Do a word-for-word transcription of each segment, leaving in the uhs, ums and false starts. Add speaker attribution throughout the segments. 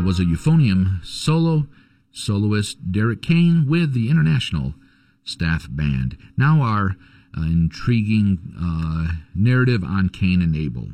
Speaker 1: was a euphonium solo, soloist Derek Kane with the International Staff Band. Now our uh, intriguing uh, narrative on Cain and Abel.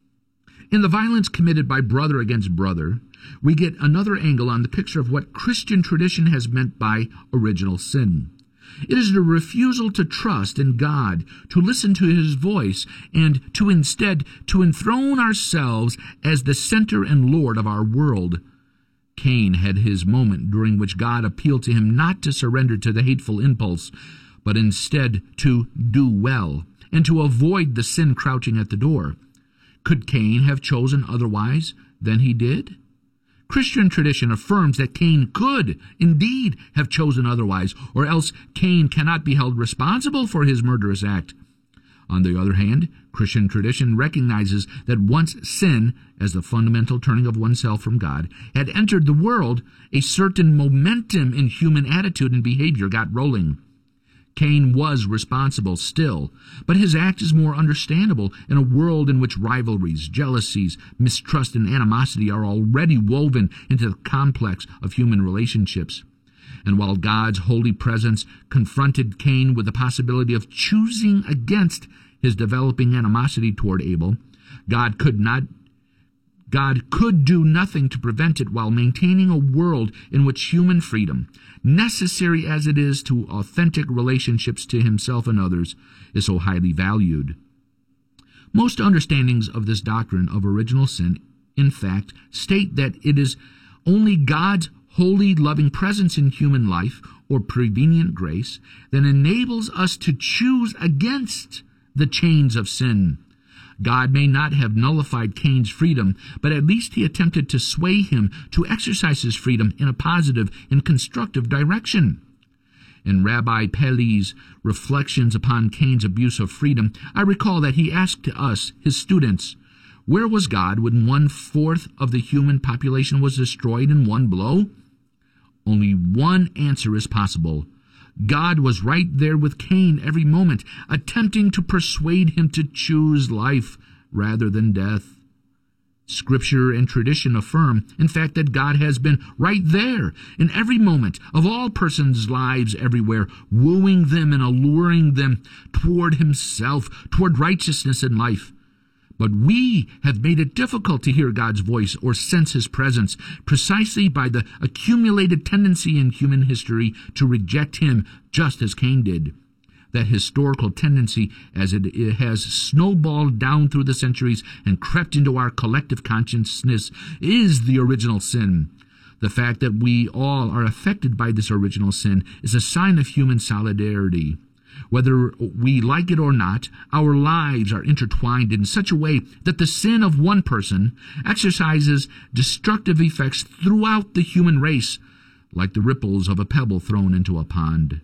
Speaker 1: In the violence committed by brother against brother, we get another angle on the picture of what Christian tradition has meant by original sin. It is the refusal to trust in God, to listen to His voice, and to instead to enthrone ourselves as the center and Lord of our world. Cain had his moment during which God appealed to him not to surrender to the hateful impulse, but instead to do well, and to avoid the sin crouching at the door. Could Cain have chosen otherwise than he did? Christian tradition affirms that Cain could indeed have chosen otherwise, or else Cain cannot be held responsible for his murderous act. On the other hand, Christian tradition recognizes that once sin, as the fundamental turning of oneself from God, had entered the world, a certain momentum in human attitude and behavior got rolling. Cain was responsible still, but his act is more understandable in a world in which rivalries, jealousies, mistrust, and animosity are already woven into the complex of human relationships. And while God's holy presence confronted Cain with the possibility of choosing against his developing animosity toward Abel, God could not God could do nothing to prevent it while maintaining a world in which human freedom, necessary as it is to authentic relationships to himself and others, is so highly valued. Most understandings of this doctrine of original sin, in fact, state that it is only God's holy, loving presence in human life, or prevenient grace, that enables us to choose against the chains of sin. God may not have nullified Cain's freedom, but at least he attempted to sway him to exercise his freedom in a positive and constructive direction. In Rabbi Pelly's reflections upon Cain's abuse of freedom, I recall that he asked us, his students, where was God when one-fourth of the human population was destroyed in one blow? Only one answer is possible. God was right there with Cain every moment, attempting to persuade him to choose life rather than death. Scripture and tradition affirm, in fact, that God has been right there in every moment of all persons' lives everywhere, wooing them and alluring them toward himself, toward righteousness and life. But we have made it difficult to hear God's voice or sense His presence, precisely by the accumulated tendency in human history to reject Him, just as Cain did. That historical tendency, as it, it has snowballed down through the centuries and crept into our collective consciousness, is the original sin. The fact that we all are affected by this original sin is a sign of human solidarity. Whether we like it or not, our lives are intertwined in such a way that the sin of one person exercises destructive effects throughout the human race, like the ripples of a pebble thrown into a pond.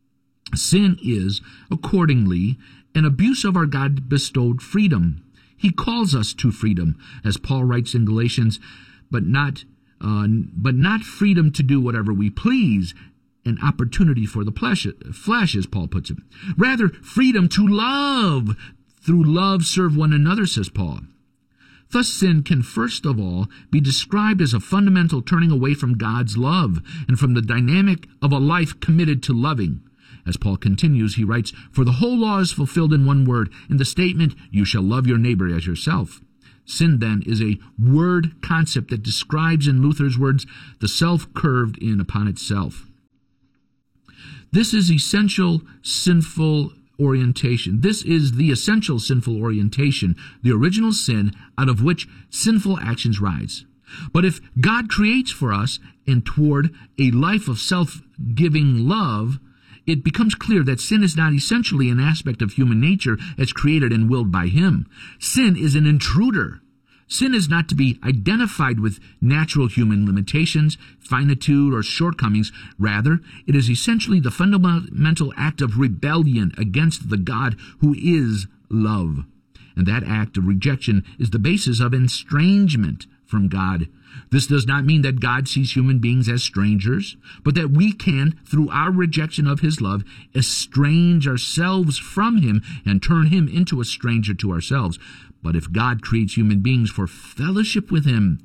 Speaker 1: Sin is, accordingly, an abuse of our God-bestowed freedom. He calls us to freedom, as Paul writes in Galatians, but not, uh, but not freedom to do whatever we please, an opportunity for the flesh, flesh, as Paul puts it. Rather, freedom to love. Through love serve one another, says Paul. Thus, sin can first of all be described as a fundamental turning away from God's love and from the dynamic of a life committed to loving. As Paul continues, he writes, "For the whole law is fulfilled in one word, in the statement, 'You shall love your neighbor as yourself.'" Sin, then, is a word concept that describes, in Luther's words, the self curved in upon itself. This is essential sinful orientation. This is the essential sinful orientation, the original sin out of which sinful actions rise. But if God creates for us and toward a life of self-giving love, it becomes clear that sin is not essentially an aspect of human nature as created and willed by Him. Sin is an intruder. Sin is not to be identified with natural human limitations, finitude, or shortcomings. Rather, it is essentially the fundamental act of rebellion against the God who is love. And that act of rejection is the basis of estrangement from God. This does not mean that God sees human beings as strangers, but that we can, through our rejection of His love, estrange ourselves from Him and turn Him into a stranger to ourselves. But if God creates human beings for fellowship with Him,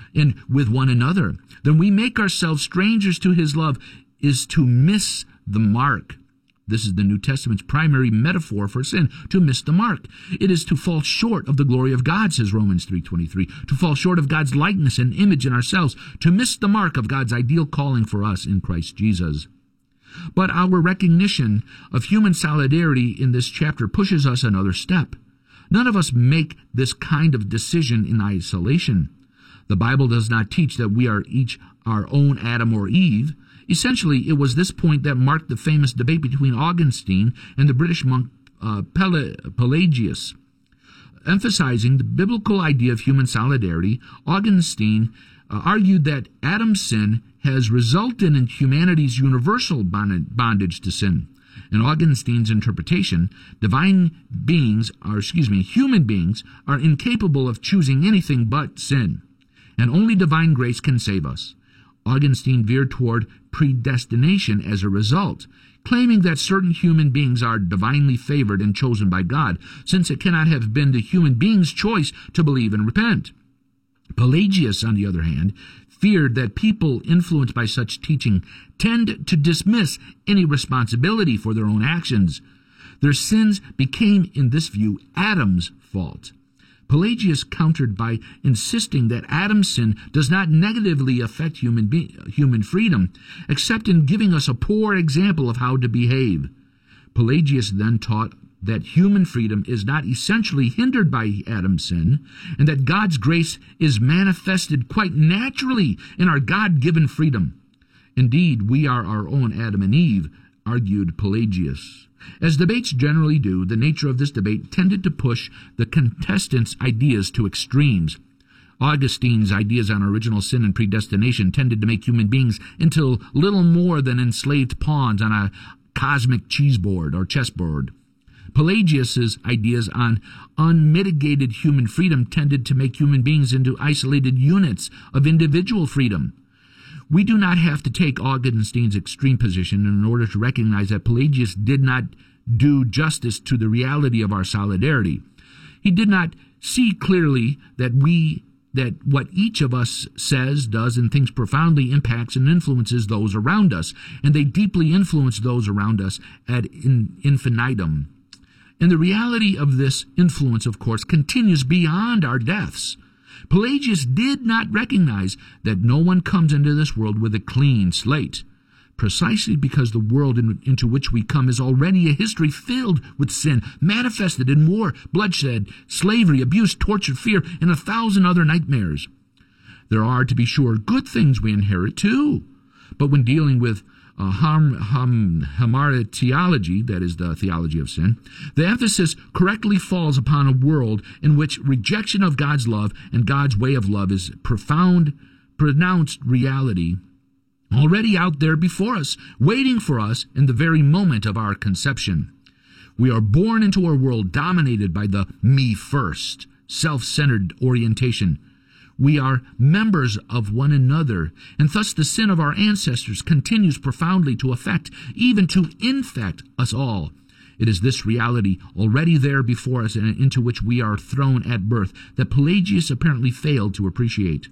Speaker 1: and with one another, then we make ourselves strangers to his love, is to miss the mark. This is the New Testament's primary metaphor for sin, to miss the mark. It is to fall short of the glory of God, says Romans three twenty-three, to fall short of God's likeness and image in ourselves, to miss the mark of God's ideal calling for us in Christ Jesus. But our recognition of human solidarity in this chapter pushes us another step. None of us make this kind of decision in isolation. The Bible does not teach that we are each our own Adam or Eve. Essentially, it was this point that marked the famous debate between Augustine and the British monk uh, Pelagius. Emphasizing the biblical idea of human solidarity, Augustine uh, argued that Adam's sin has resulted in humanity's universal bondage to sin. In Augustine's interpretation, divine beings, or excuse me, human beings, are incapable of choosing anything but sin, and only divine grace can save us. Augustine veered toward predestination as a result, claiming that certain human beings are divinely favored and chosen by God, since it cannot have been the human being's choice to believe and repent. Pelagius, on the other hand, feared that people influenced by such teaching tend to dismiss any responsibility for their own actions. Their sins became, in this view, Adam's fault. Pelagius countered by insisting that Adam's sin does not negatively affect human be- human freedom, except in giving us a poor example of how to behave. Pelagius then taught that human freedom is not essentially hindered by Adam's sin, and that God's grace is manifested quite naturally in our God-given freedom. Indeed, we are our own Adam and Eve, argued Pelagius. As debates generally do, the nature of this debate tended to push the contestants' ideas to extremes. Augustine's ideas on original sin and predestination tended to make human beings into little more than enslaved pawns on a cosmic cheeseboard or chessboard. Pelagius's ideas on unmitigated human freedom tended to make human beings into isolated units of individual freedom. We do not have to take Augustine's extreme position in order to recognize that Pelagius did not do justice to the reality of our solidarity. He did not see clearly that we that what each of us says, does, and thinks profoundly impacts and influences those around us, and they deeply influence those around us ad infinitum. And the reality of this influence, of course, continues beyond our deaths. Pelagius did not recognize that no one comes into this world with a clean slate, precisely because the world in, into which we come is already a history filled with sin, manifested in war, bloodshed, slavery, abuse, torture, fear, and a thousand other nightmares. There are, to be sure, good things we inherit too, but when dealing with Uh, ham, ham, hamartiology, that is the theology of sin, the emphasis correctly falls upon a world in which rejection of God's love and God's way of love is profound, pronounced reality, already out there before us, waiting for us in the very moment of our conception. We are born into a world dominated by the me-first, self-centered orientation. We are members of one another, and thus the sin of our ancestors continues profoundly to affect, even to infect us all. It is this reality already there before us and into which we are thrown at birth that Pelagius apparently failed to appreciate.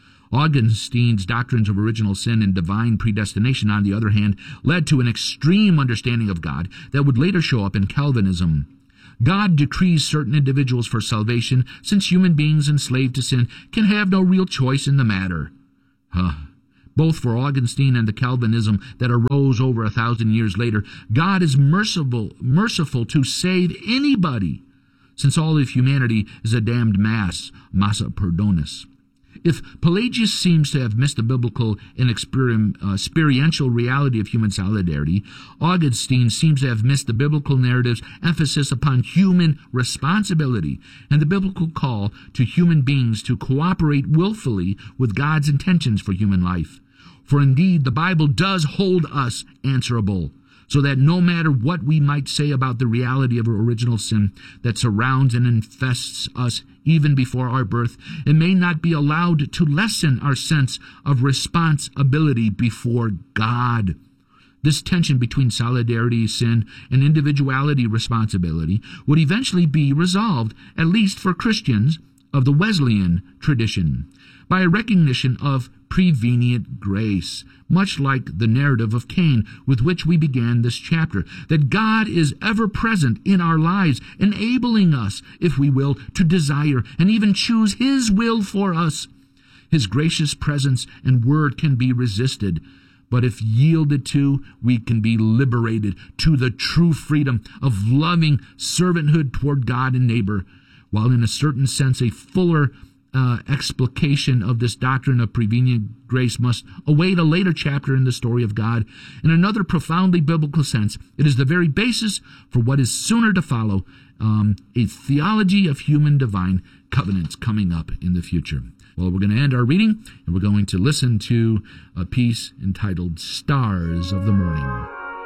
Speaker 1: Augustine's doctrines of original sin and divine predestination, on the other hand, led to an extreme understanding of God that would later show up in Calvinism. God decrees certain individuals for salvation, since human beings enslaved to sin can have no real choice in the matter. Huh. Both for Augustine and the Calvinism that arose over a thousand years later, God is merciful, merciful to save anybody, since all of humanity is a damned mass, massa perdonis. If Pelagius seems to have missed the biblical and uh, experiential reality of human solidarity, Augustine seems to have missed the biblical narrative's emphasis upon human responsibility and the biblical call to human beings to cooperate willfully with God's intentions for human life. For indeed, the Bible does hold us answerable, so that no matter what we might say about the reality of original sin that surrounds and infests us even before our birth, it may not be allowed to lessen our sense of responsibility before God. This tension between solidarity, sin, and individuality responsibility would eventually be resolved, at least for Christians of the Wesleyan tradition. by a recognition of prevenient grace, much like the narrative of Cain with which we began this chapter, that God is ever present in our lives, enabling us, if we will, to desire and even choose His will for us. His gracious presence and word can be resisted, but if yielded to, we can be liberated to the true freedom of loving servanthood toward God and neighbor, while in a certain sense a fuller uh, explication of this doctrine of prevenient grace must await a later chapter in the story of God. In another profoundly biblical sense, it is the very basis for what is sooner to follow, um, a theology of human divine covenants coming up in the future. Well, we're going to end our reading, and we're going to listen to a piece entitled Stars of the Morning.